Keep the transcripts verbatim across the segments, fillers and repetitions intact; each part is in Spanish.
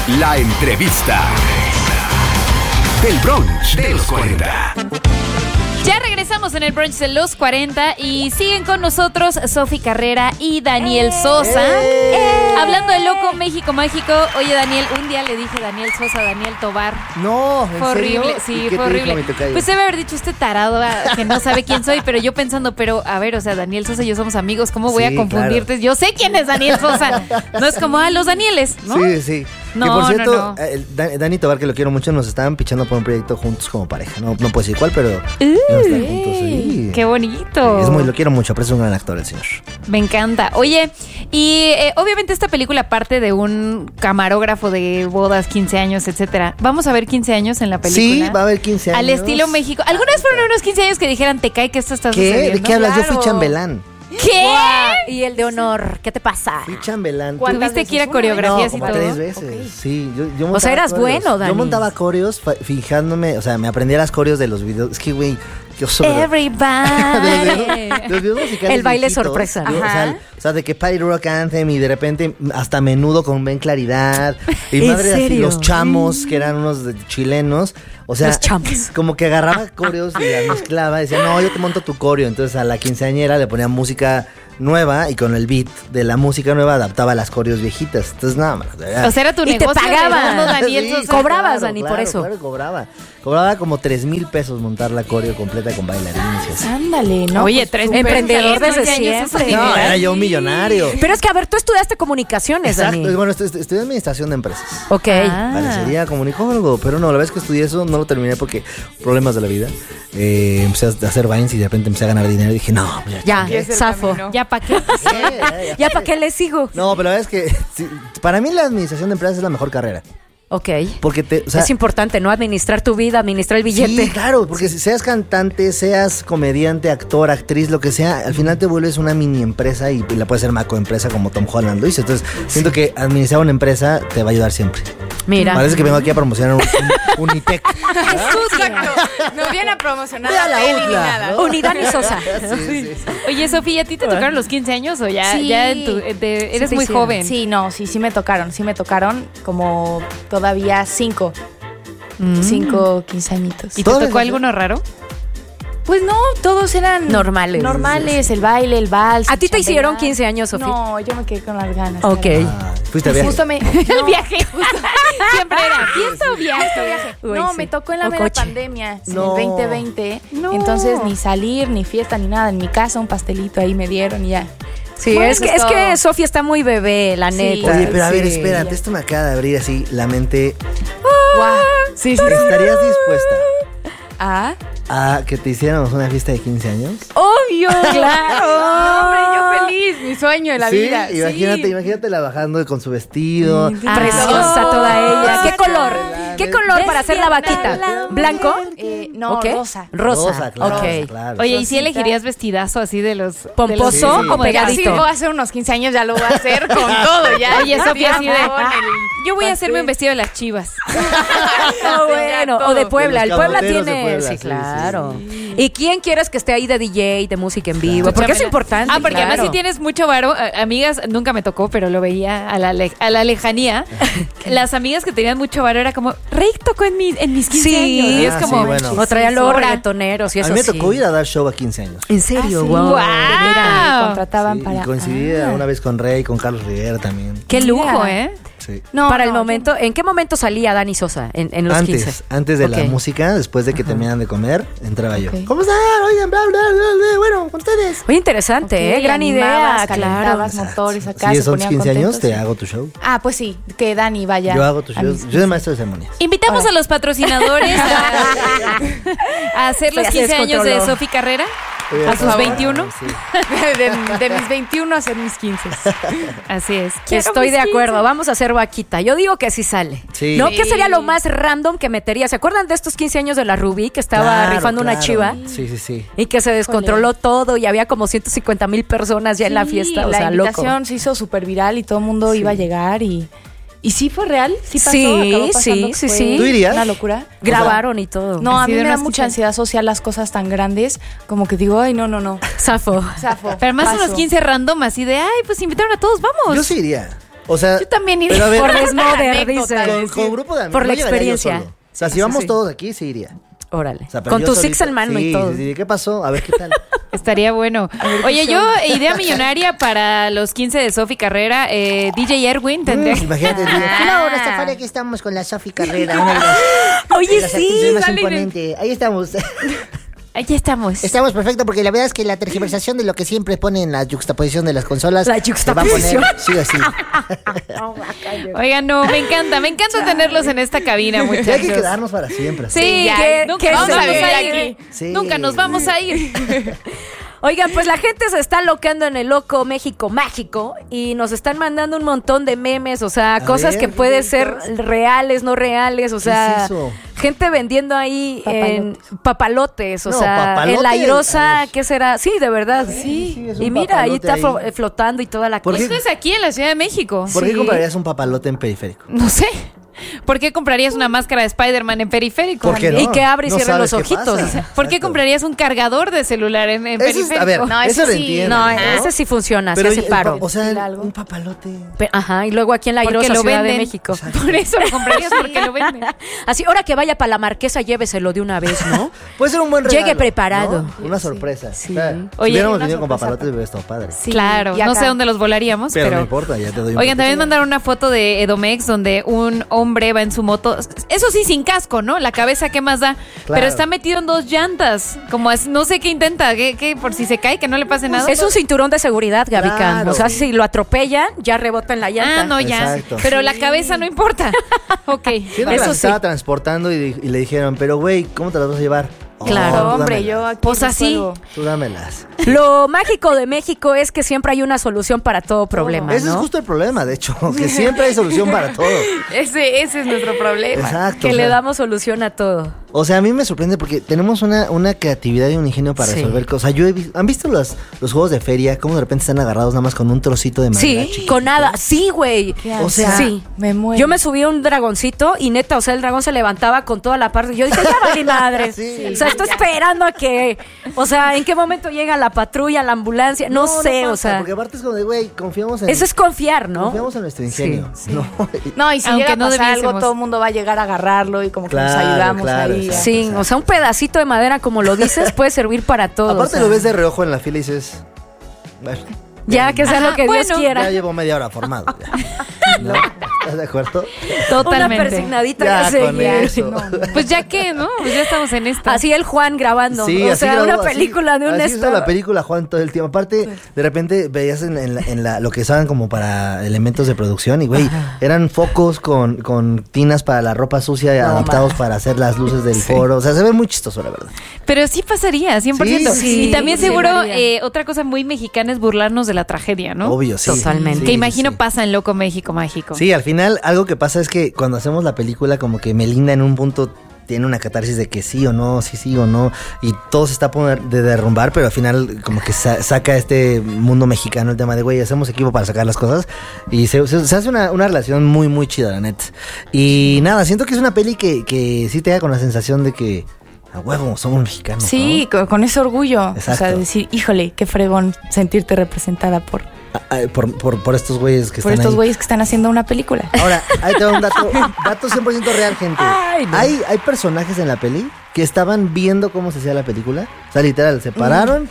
La entrevista del brunch de los cuarenta. Ya regresamos en el brunch de los cuarenta y siguen con nosotros Sofi Carrera y Daniel Sosa. ¡Eh! Hablando de Loco México Mágico. Oye, Daniel, un día le dije Daniel Sosa, Daniel Tobar. No, ¿en Fue horrible, serio? sí, ¿Y qué fue te horrible. dijo mi tocayo? Pues debe haber dicho este tarado ah, que no sabe quién soy, pero yo pensando, pero a ver, o sea, Daniel Sosa y yo somos amigos, ¿cómo voy Sí, a confundirte? claro. Yo sé quién es Daniel Sosa. No es como, ah, los Danieles, ¿no? Sí, sí. No, que por cierto, no, no. eh, Dan- Dani Tobar, que lo quiero mucho, nos estaban pichando por un proyecto juntos como pareja. No, no puedo decir cuál, pero Uy, ya no están juntos. Sí. ¡Qué bonito! Es muy, lo quiero mucho, pero es un gran actor el señor. Me encanta. Oye, y eh, obviamente esta película parte de un camarógrafo de bodas, quince años, etcétera. ¿Vamos a ver quince años en la película? Sí, va a haber quince años. Al estilo México. ¿Alguna vez fueron unos quince años que dijeran, te cae que esto está ¿Qué? sucediendo? ¿De qué hablas? Yo Claro. fui chambelán. ¿Qué? Guau, y el de honor, ¿qué te pasa? Fui chambelán. ¿Tuviste que ir a veces? coreografías No, y como todo? tres veces. Ok. Sí, yo, yo O sea, montaba eras coreos. bueno, Dani. Yo montaba coreos fa- fijándome, o sea, me aprendía las coreos de los videos. Es que, güey, qué oso. pero- de los Everybody. videos- los videos musicales El baile viejitos, sorpresa. yo, o, sea, Ajá. o sea, de que Party Rock Anthem y de repente hasta Menudo con Ben Claridad. Y ¿En madre así, serio? los chamos, que eran unos de- chilenos. O sea, Los chamos. como que agarraba coreos y la mezclaba. Decía, no, yo te monto tu coreo. Entonces a la quinceañera le ponía música nueva y con el beat de la música nueva adaptaba las coreos viejitas. Entonces nada más. O sea, era tu Y te negocio. pagaban. redondo, Daniel Sí, Sosa. Cobrabas, claro, Dani, por claro, eso. Claro, cobraba. Cobraba como tres mil pesos montar la coreo completa con bailarines y así. Ándale, ¿no? Oye, Pues, tres súper emprendedor bien, desde quince años, siempre. eso No, sí. era yo un millonario. Pero es que, a ver, tú estudiaste comunicaciones, Exacto. Dani. Bueno, estu- estu- estudié administración de empresas. Ok. Ah. Parecería comunicólogo, pero no, la verdad es que estudié eso, no lo terminé porque problemas de la vida. Eh, empecé a hacer Vines y de repente empecé a ganar dinero y dije, no, pues ya. Ya, zafo. ¿Ya para qué? chingué, ya, ya. ¿Ya para qué le sigo? No, pero la verdad es que sí, para mí la administración de empresas es la mejor carrera. Ok. Porque te, o sea, Es importante, ¿no? Administrar tu vida, administrar el billete. sí, claro, porque si seas cantante, seas comediante, actor, actriz, lo que sea, al final te vuelves una mini empresa y la puedes ser macroempresa como Tom Holland lo hizo. Entonces, siento que administrar una empresa te va a ayudar siempre. Mira. Parece que vengo aquí a promocionar un, un Unitec. Exacto. No viene a promocionar Ve a la tele ni U T L A, nada. ¿no? Unidad y Sosa. Sí, sí, sí. Oye, Sofía, ¿a ti te tocaron los quince años o ya, Sí. ya en tu- de- eres Sí, muy sí. joven? Sí, no, sí, sí me tocaron. Sí me tocaron como todavía cinco. Cinco, quince añitos. ¿Y te ¿Todavía tocó no? alguno raro? Pues no, todos eran Normales. Normales, el baile, el vals. ¿A ti el te hicieron chambelán. quince años, Sofía? No, yo me quedé con las ganas. Ok. claro. Ah, fuiste a viaje. Justo me. El no, viaje. Siempre era fiesta o viaje. justo viaje. Uy, No, sí. me tocó en la O mera coche. pandemia, en No. el veinte veinte. No. Entonces ni salir, ni fiesta, ni nada. En mi casa un pastelito ahí me dieron y ya. Sí, Bueno, es que, eso es es que todo. Sofía está muy bebé, la Sí. neta. Oye, pero a ver, Sí. espérate, esto me acaba de abrir así la mente. Guau. Sí, sí. ¿Estarías dispuesta Ah, a que te hiciéramos una fiesta de quince años? obvio. Claro. Hombre, yo feliz. Mi sueño de la sí, vida. imagínate, Sí. imagínatela bajando con su vestido. Ah, preciosa toda ella. ¿Qué color? la ¿Qué neta. color para hacer la vaquita? ¿Blanco? Eh, no, ¿Ok? rosa. Rosa. Rosa, claro, Ok. claro. Oye, ¿y si Rosita. elegirías vestidazo así de los... ¿Pomposo Sí, sí. o Como ya, pegadito? si voy a hacer unos quince años, ya lo voy a hacer con todo. Ya. Oye, Sofía, así de... Con el Yo voy a hacerme un pastel. vestido de las chivas. No, bueno, todo. o de Puebla. De El los Puebla camoteros tiene. de Puebla, sí, sí, claro. ¿Y quién quieres que esté ahí de D J, de música en vivo? Claro. Porque es Chámela. importante. Ah, porque claro. además si tienes mucho varo, eh, amigas, nunca me tocó, pero lo veía a la, le- a la lejanía. Las amigas que tenían mucho varo era como, Rey tocó en, mi, en mis quince Sí. años. Y es Ah, como, sí, bueno. O traían luego Ahora. reggaetoneros y a eso mí me sí. tocó ir a dar show a quince años. ¿En serio? Ah, sí. Wow. Guau. Mira, me contrataban Sí, para. y coincidí Ah. una vez con Rey, con Carlos Rivera también. qué lujo, Mira. ¿eh? Sí. No, Para el no, momento, ¿en qué momento salía Dani Sosa en, en los Antes, quince? antes de la Ok. música, después de que terminan de comer, entraba yo. Ok. ¿Cómo están? Oigan, bla, bla, bla, bla, bueno, con ustedes. Oye, interesante, Ok, ¿eh? Gran idea, animabas, claro. calentabas motores acá. Si se son ponían quince años, contentos, te sí. hago tu show. Ah, pues sí, que Dani vaya. Yo hago tu a show. mis Yo soy maestro de ceremonias. Invitamos Ahora. a los patrocinadores a, a hacer los Ya se quince años de descontroló. Sofi Carrera. Oye, A sus por favor. veintiuno. Sí. de, de mis veintiuno a hacer mis quince. Así es. Estoy de acuerdo, vamos a hacer vaquita. Yo digo que sí sale. Sí. ¿No? Sí. ¿Qué sería lo más random que metería? ¿Se acuerdan de estos quince años de la Rubí que estaba Claro, rifando una claro. chiva? Sí, sí, sí. Y que se descontroló todo y había como ciento cincuenta mil personas ya en la Sí, fiesta. O la sea, loco. invitación se hizo súper viral y todo el mundo iba a llegar y... ¿Y sí fue real? ¿Sí pasó? Sí, Acabó pasando sí, que sí, fue sí. ¿Tú irías? Una locura. Grabaron y todo. No, a Así mí de me da unas mucha quince. ansiedad social las cosas tan grandes, como que digo, ay, no, no, no. Zafo. Zafo, Pero además paso. unos quince random así de, ay, pues invitaron a todos, vamos. Yo sí iría. O sea, Yo también iría pero a ver, Por desmoder, anécdota, dice. con, con grupo de amigos. Por la no llegaría yo experiencia. solo. O sea, si Sí, vamos sí. todos aquí, sí iría. Órale. O sea, pero Con yo tu solito- six en mano sí, y todo. Sí, sí, ¿qué pasó? A ver qué tal. Estaría bueno. Oye, yo, idea millonaria para los quince de Sofi Carrera, eh, D J Erwin tendría Mm, que... imagínate. Ah. Flor, Estefania, aquí estamos con la Sofi Carrera. Una de las, Oye, de las sí, actrices más sale en el- imponente. Ahí estamos. Aquí estamos. Estamos perfecto porque la verdad es que la tergiversación de lo que siempre pone en la juxtaposición de las consolas. La se va a poner juxtaposición. sí o sí. Oigan, no, me encanta, me encanta tenerlos en esta cabina, Ya hay muchachos. que quedarnos para siempre. Sí, ya, que ¿qué- nunca qué nos se vamos vive a aquí? ir. Sí. Nunca nos vamos a ir. Oigan, pues la gente se está loqueando en el loco México mágico y nos están mandando un montón de memes, o sea, A cosas ver, que ¿qué pueden ser bonitos? reales, no reales, o ¿Qué sea, es eso? gente vendiendo ahí en papalotes, o No, sea, papalotes, en la a airosa, ver. ¿qué será? Sí, de verdad. Sí, sí, es un Y mira, ahí papalote está ahí. flo- eh, flotando y toda la ¿Por cosa. qué? Esto es aquí en la Ciudad de México. ¿Por qué Sí. comprarías un papalote en periférico? No sé. ¿Por qué comprarías una máscara de Spider-Man en periférico? ¿Por qué no? Y que abre y No cierra sabes los qué ojitos. pasa. ¿Por qué Exacto. comprarías un cargador de celular en, en Eso es- periférico? a ver, No, eso ese lo sí. entiendo. No, Ajá. ese sí funciona, Pero se hace el- paro. O sea, Algo. un papalote. Pe- Ajá, y luego aquí en la Porque airosa lo Ciudad venden. de México. Por eso lo comprarías, porque lo venden. Así, ahora que vaya para la Marquesa, lléveselo de una vez, ¿no? Puede ser un buen regalo. Llegue preparado. ¿no? Una sorpresa. Sí. O sea, Oye, si hubiéramos una venido con sorpresa. papalotes, hubiera estado padre. Sí, Claro, y no acá. sé dónde los volaríamos, Pero, pero... no importa, ya te doy un Oigan, también paquete. mandaron una foto de Edomex donde un hombre va en su moto. Eso sí, sin casco, ¿no? La cabeza, ¿qué más da? Claro. Pero está metido en dos llantas. Como as- no sé qué intenta, ¿qué, qué? Por si se cae, que no le pase nada. Es un cinturón de seguridad, Gavica. Claro. O sea, si lo atropellan, ya rebota en la llanta. Ah, no, ya. Exacto. Pero la cabeza no importa. Ok. Siento que Eso las sí. estaba transportando y, di- y le dijeron, pero güey, ¿cómo te las vas a llevar? Claro, Oh, tú hombre, dámelas, yo aquí Pues así. resuelvo. Tú dámelas. Lo mágico de México es que siempre hay una solución para todo problema, Ese ¿no? es justo el problema, de hecho, que siempre hay solución para todo. Ese, ese es nuestro problema. Exacto. Que o le sea, damos solución a todo. O sea, a mí me sorprende porque tenemos una, una creatividad y un ingenio para Sí. resolver cosas. Yo he vi- ¿Han visto los, los juegos de feria? Cómo de repente están agarrados nada más con un trocito de madera Sí, chiquito? con nada. Sí, güey. O sea, sí. me muero. Yo me subí a un dragoncito y neta, o sea, el dragón se levantaba con toda la parte. Yo dije, ya vale madre. Sí. O sea, estoy esperando a que, o sea, ¿en qué momento llega la patrulla, la ambulancia? No, sé, pasa, o sea. Porque aparte es como de, güey, confiamos en... Eso es confiar, ¿no? Confiamos en nuestro ingenio. No, No, y si Aunque llega a no pasar algo, debiésemos. todo el mundo va a llegar a agarrarlo y como que nos Claro, ayudamos claro, ahí. exacto. Sí, o sea, un pedacito de madera, como lo dices, puede servir para todo. Aparte o sea. lo ves de reojo en la fila y dices... bueno, Ya, que sea Ajá, lo que bueno. Dios quiera. ya llevo media hora formado. ya. ¿No? ¿Estás de acuerdo? Una Totalmente. persignadita Ya, ya, se con ya. eso. No, no. Pues ya que, ¿no? Pues ya estamos en esta. Así el Juan grabando. Sí, o así sea, grabó, una así- película de un así hizo estado. la película Juan todo el tiempo. Aparte, de repente veías en, en la, en la- lo que usaban como para elementos de producción y güey, eran focos con, con tinas para la ropa sucia adaptados para hacer las luces del foro. O sea, se ve muy chistoso, la verdad. Pero sí pasaría, cien por ciento. Sí, sí, y también sí, seguro, funcionaría. eh, otra cosa muy mexicana es burlarnos de la tragedia, ¿no? Obvio, sí. Totalmente. Sí, Que sí, imagino sí. pasa en Loco México Mágico. Sí, al final algo que pasa es que cuando hacemos la película como que Melinda en un punto tiene una catarsis de que sí o no, sí, sí o no, y todo se está a poner de derrumbar, pero al final como que sa- saca este mundo mexicano el tema de, güey, hacemos equipo para sacar las cosas, y se, se- se hace una, una relación muy, muy chida, la neta. Y nada, siento que es una peli que, que sí te da con la sensación de que, a huevo, somos mexicanos, Sí, con, con ese orgullo. O sea, Exacto. decir, híjole, qué fregón sentirte representada por, ¿no? Ah, ah, Por, por, por estos güeyes que por están estos ahí. güeyes que están haciendo una película. Ahora, ahí te va un dato, dato cien por ciento real, gente. Ay, no. hay, hay personajes en la peli que estaban viendo cómo se hacía la película. O sea, literal, se pararon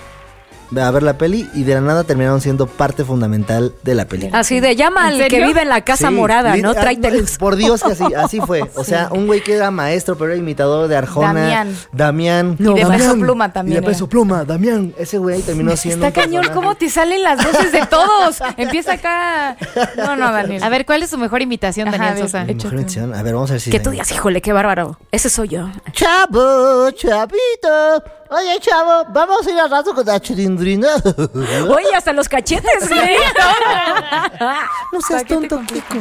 a ver la peli y de la nada terminaron siendo parte fundamental de la película. Así de llama ¿En al que serio? vive en la casa Sí, morada, lit- ¿no? ah, Tráete no, luz. Por Dios que así, así fue. O sea, un güey que era maestro, pero era imitador de Arjona. Damián. Damián. Y de Damián. Peso Pluma también Y de era. Peso Pluma, Damián. Ese güey ahí terminó siendo. Está un cañón, personaje. ¿cómo te salen las voces de todos? Empieza acá. No, no, Daniel. A ver, ¿cuál es tu mejor imitación, Ajá, Daniel a ver. Sosa? Mi mejor edición. A ver, vamos a ver si. Que se- tú digas, híjole, qué bárbaro. Ese soy yo. Chavo, chavito. Oye, chavo, vamos a ir al rato con la chilindrina. Oye, hasta los cachetes, güey. No seas tonto, Kiko.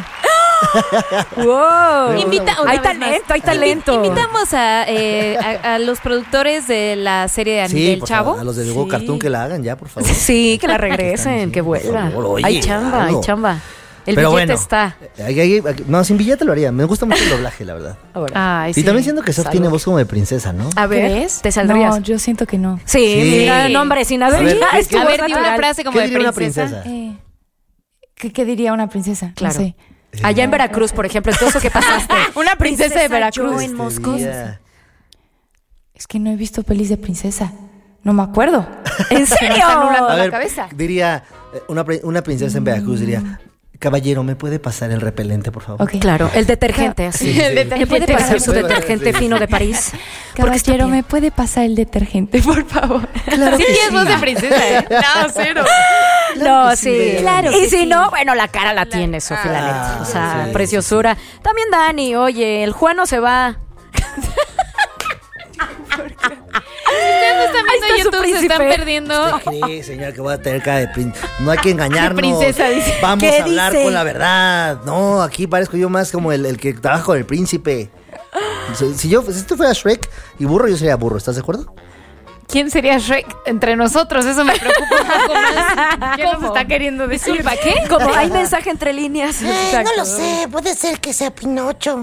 Wow. Invita- una hay vez talento, más. hay talento. Invi- invitamos a, eh, a, a los productores de la serie de Sí, del por Chavo. favor, a los de Hugo Sí. Cartoon que la hagan ya, por favor. Sí, que la regresen, Sí, que por vuelva. favor, oye, hay chamba, algo. hay chamba. El Pero billete bueno, está. hay- hay- hay- no, sin billete lo haría. Me gusta mucho el doblaje, la verdad. Ay, Y sí. también siento que Sof Salud. tiene voz como de princesa, ¿no? A ver, ¿Crees? ¿te saldrías? No, yo siento que no. Sí, Sí. mira, no, hombre, sin haber A ver, ya ¿qué- es tu qué- A voz ver, di una natural. frase como ¿Qué de diría una princesa. princesa? Eh, ¿Qué, qué diría una princesa? Claro. No sé. Allá en Veracruz, por ejemplo, todo eso que pasaste. Una princesa de Veracruz. Yo en Moscú. Diría- Es que no he visto pelis de princesa. No me acuerdo. ¿En Se me serio? está nublando A la ver, cabeza. diría, eh, una, pri- una princesa en Veracruz diría, caballero, ¿me puede pasar el repelente, por favor? Ok. Claro, el detergente, así. Sí, sí. El ¿Me puede detergente. pasar su Sí. detergente fino de París? Porque está Caballero, bien. ¿me puede pasar el detergente, por favor? Claro Sí que tienes sí. voz de princesa, ¿eh? No, cero. No, que sí. sí, Claro. que Y si sí. no, bueno, la cara la tiene, Sofía, la neta. O sea, sí, preciosura. También Dani, oye, el Juano se va. Ustedes no están viendo Ahí está su YouTube, se están príncipe. perdiendo. ¿Usted cree, señora, que voy a tener cara de príncipe? No hay que engañarnos. De princesa, dice. Vamos ¿Qué a hablar dice? con la verdad. No, aquí parezco yo más como el, el que trabaja con el príncipe. Si, si yo, si esto fuera Shrek y burro, yo sería burro. ¿Estás de acuerdo? ¿Quién sería Shrek entre nosotros? Eso me preocupa un poco más. ¿Qué nos está queriendo decir? Disculpa, ¿qué? Como hay mensaje entre líneas. No lo sé, puede ser que sea Pinocho.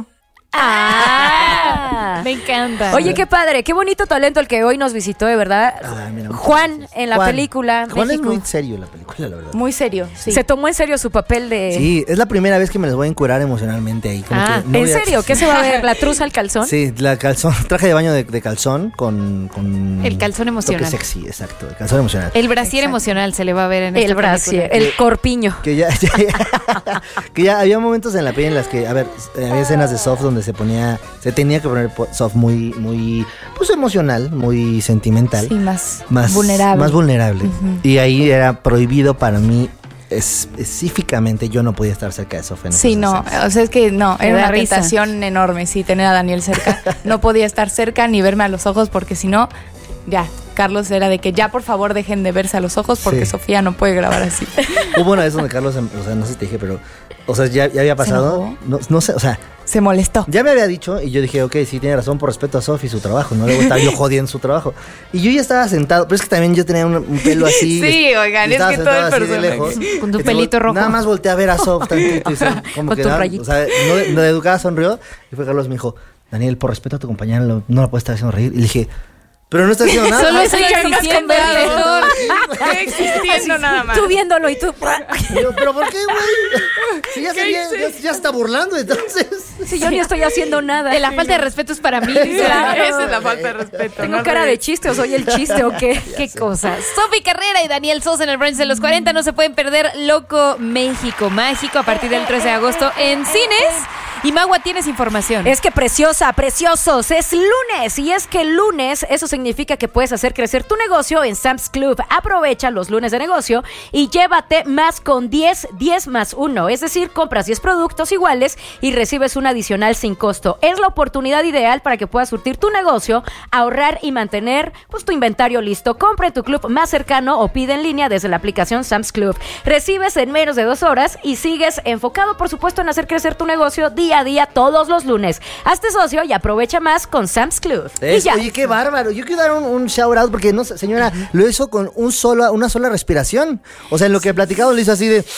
Ah. Me encanta. Oye, qué padre, qué bonito talento el que hoy nos visitó, de verdad. Ah, mira, muchas Juan, gracias. en la Juan. película. Juan México. es muy serio la película, la verdad. Muy serio, sí. Se tomó en serio su papel de... Sí, es la primera vez que me les voy a encurar emocionalmente ahí. Como Ah, que no ¿en voy a- serio? ¿Qué se va a ver? ¿La truza al calzón? Sí, la calzón, traje de baño de, de calzón con, con... El calzón emocional. toque sexy, exacto, el calzón emocional. El brasier emocional se le va a ver en El esta brasier, película. el corpiño. Que ya, ya- que ya había momentos en la peli en las que, a ver, había escenas de soft donde se ponía, se tenía que poner po- soft muy, muy, pues emocional, muy sentimental. Sí, más, más vulnerable. Más vulnerable. Y ahí era prohibido para mí, específicamente, yo no podía estar cerca de Sof en Sí, esas no, escenas. o sea, es que no, Te era da una risa. tentación enorme, sí, tener a Daniel cerca. No podía estar cerca ni verme a los ojos porque si no, ya, Carlos era de que ya por favor dejen de verse a los ojos porque Sí. Sofía no puede grabar así. Hubo una vez donde Carlos, em- o sea, no sé si te dije, pero, o sea, ya, ya había pasado, enojó? no, no sé, o sea, Se molestó. ya me había dicho y yo dije, ok, sí, tiene razón por respeto a Sofi y su trabajo, no le estaba yo jodiendo su trabajo. Y yo ya estaba sentado, pero es que también yo tenía un, un pelo así. Sí, oigan, y es estaba que todo el sentado así de personaje. lejos. Con tu Entonces, pelito rojo. Nada más volteé a ver a Sof tantito y se- como Con que tu nada, rayito. o sea, no, de- no de educada sonrió y fue Carlos me dijo, Daniel, por respeto a tu compañera, no, no la puedes estar haciendo reír. Y le dije, pero no está haciendo nada. Solo Ay, estoy sí, existiendo, sí, alrededor. Estoy existiendo nada más. Tú viéndolo y tú... Y yo, pero ¿por qué, güey? Si ya, se, ya, ya, ya está burlando, entonces. Si yo ni estoy haciendo nada. De la falta de respeto es para mí. dice Claro. Daniel. Esa es la falta de respeto. ¿Tengo no cara sé. de chiste o soy el chiste o qué? Qué cosas. Sofi Carrera y Daniel Sosa en el brunch de los cuarenta. No se pueden perder Loco México Mágico a partir del trece de agosto en cines. Y Magua, tienes información. Es que preciosa, preciosos, es lunes. Y es que lunes, eso significa que puedes hacer crecer tu negocio en Sam's Club. Aprovecha los lunes de negocio y llévate más con diez, diez más uno. Es decir, compras diez productos iguales y recibes un adicional sin costo. Es la oportunidad ideal para que puedas surtir tu negocio, ahorrar y mantener pues, tu inventario listo. Compra en tu club más cercano o pide en línea desde la aplicación Sam's Club. Recibes en menos de dos horas y sigues enfocado, por supuesto, en hacer crecer tu negocio día a día todos los lunes. Hazte socio y aprovecha más con Sam's Club. Es- y ya. Oye, qué bárbaro. Yo quiero dar un, un shout out porque no sé, señora, lo hizo con un solo, una sola respiración. O sea, en lo que he platicado lo hizo así de.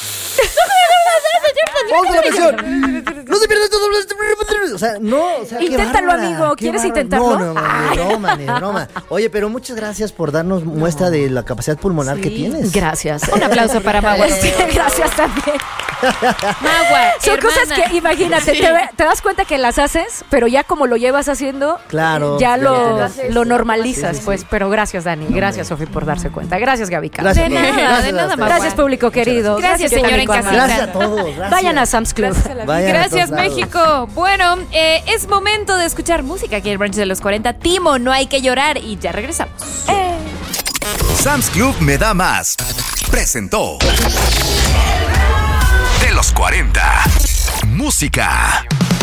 ¡Vamos a la presión! ¡No se pierda todo! O sea, no, o sea, qué Inténtalo, bárbara, amigo. qué ¿Quieres bárbara. intentarlo? No, no, no, ni broma, ni broma. Oye, pero muchas gracias por darnos muestra de la capacidad pulmonar que tienes. Gracias. Un aplauso para Magua. Sí, gracias también. Magua, Son hermana. cosas que, imagínate, Sí. te, ve- te das cuenta que las haces, pero ya como lo llevas haciendo, Claro, ya ya lo, lo haces. lo normalizas, Sí, sí, sí. pues. Pero gracias, Dani. Gracias, Sofi, por darse cuenta. Gracias, Gavica. Gracias De a todos. nada, de Gracias a nada, ustedes. Magua. Gracias, público querido. Gracias, yo señora también, en Juanma. casita. Gracias a todos. Gracias. Vayan a Sam's Club. Vayan a Gracias, todos lados. México. Bueno, eh, es momento de escuchar música aquí en el brunch de los cuarenta. Timo, no hay que llorar y ya regresamos. Sam's Club me da más. Presentó. De los cuarenta. Música.